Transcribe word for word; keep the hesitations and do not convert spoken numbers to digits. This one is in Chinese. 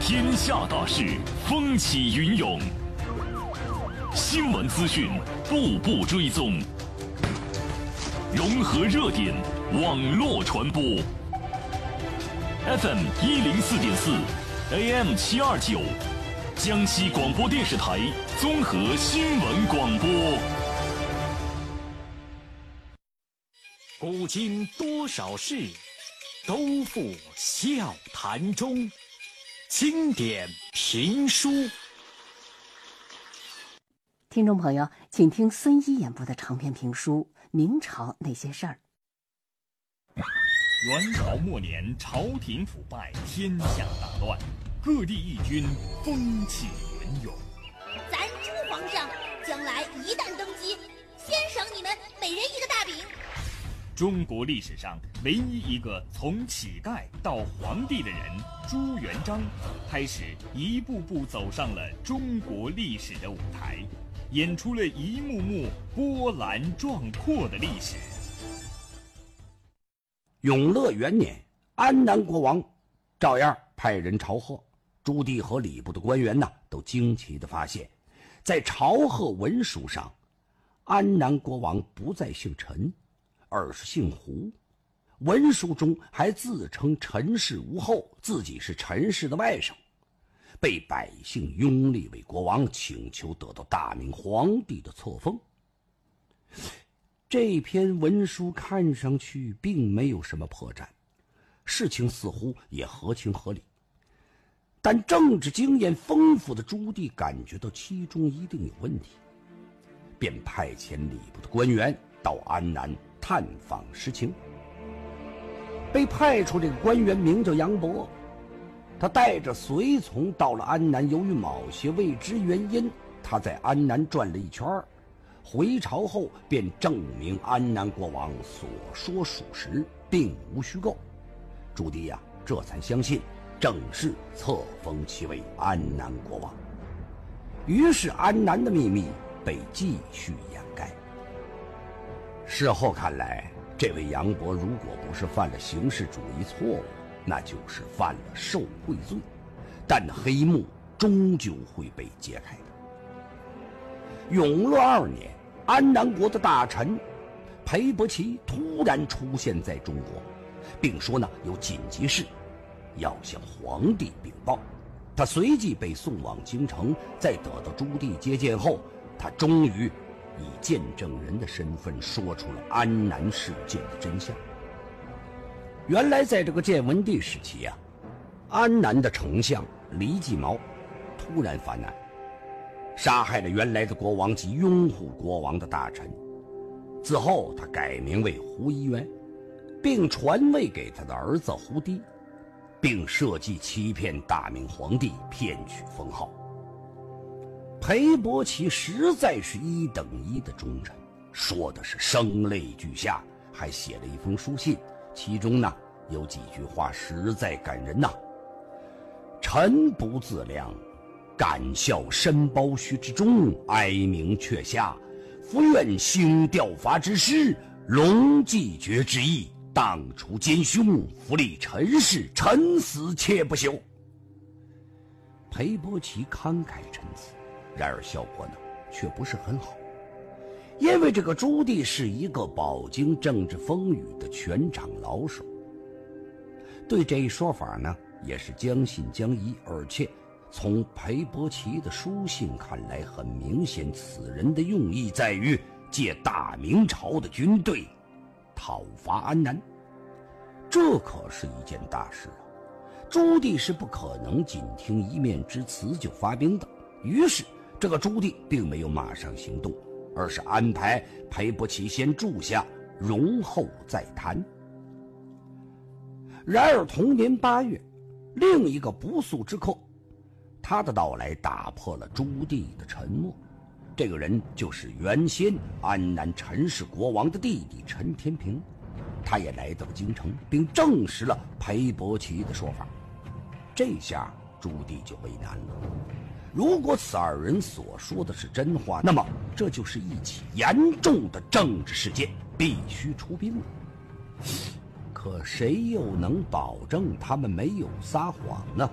天下大事，风起云涌，新闻资讯步步追踪，融合热点，网络传播。F M 一零四点四 ，A M 七二九，江西广播电视台综合新闻广播。 古今多少事，都付笑谈中。经典评书。 听众朋友，请听孙一演播的长篇评书《明朝那些事儿》。 元朝末年，朝廷腐败，天下大乱，各地义军风起云涌。 咱朱皇上将来一旦登基，先赏你们每人一个大饼。 中国历史上唯一一个从乞丐到皇帝的人朱元璋，开始一步步走上了中国历史的舞台，演出了一幕幕波澜壮阔的历史。 永乐元年，安南国王照样派人朝贺，朱棣和礼部的官员呢，都惊奇地发现，在朝贺文书上，安南国王不再姓陈，而是姓胡，文书中还自称陈氏吴后，自己是陈氏的外甥，被百姓拥立为国王，请求得到大明皇帝的册封。这篇文书看上去并没有什么破绽，事情似乎也合情合理，但政治经验丰富的朱棣感觉到其中一定有问题，便派遣礼部的官员到安南探访实情。被派出这个官员名叫杨博，他带着随从到了安南，由于某些未知原因，他在安南转了一圈，回朝后便证明安南国王所说属实，并无虚构。朱棣呀、啊，这才相信，正式册封其为安南国王。于是安南的秘密被继续掩盖。事后看来，这位杨博如果不是犯了形式主义错误，那就是犯了受贿罪，但黑幕终究会被揭开的。永乐二年，安南国的大臣裴伯奇突然出现在中国，并说呢有紧急事要向皇帝禀报。他随即被送往京城，在得到朱棣接见后，他终于以见证人的身份说出了安南事件的真相。原来在这个建文帝时期啊，安南的丞相黎继毛突然发难，杀害了原来的国王及拥护国王的大臣。自后他改名为胡一元，并传位给他的儿子胡棣，并设计欺骗大明皇帝，骗取封号。裴伯奇实在是一等一的忠臣，说的是声泪俱下，还写了一封书信，其中呢有几句话实在感人呐、啊：臣不自量，敢效申包胥之忠，哀鸣阙下，夫愿兴吊伐之师，隆继绝之意，荡除奸凶，扶立陈氏，臣死切不休。裴伯奇慷慨陈词，然而效果呢却不是很好，因为这个朱棣是一个饱经政治风雨的权场老手，对这一说法呢也是将信将疑，而且从裴伯奇的书信看来，很明显此人的用意在于借大明朝的军队讨伐安南，这可是一件大事啊！朱棣是不可能仅听一面之词就发兵的。于是这个朱棣并没有马上行动，而是安排裴伯奇先住下，容后再谈。然而同年八月，另一个不速之客，他的到来打破了朱棣的沉默。这个人就是原先安南陈氏国王的弟弟陈天平，他也来到了京城，并证实了裴伯奇的说法。这下朱棣就为难了，如果此二人所说的是真话，那么这就是一起严重的政治事件，必须出兵了。可谁又能保证他们没有撒谎呢？